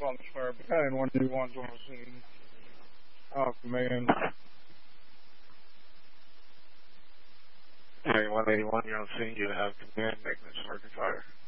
on the square. Battalion 181's on the scene. Command. Battalion 181, you're on scene. You have command. Making a target fire.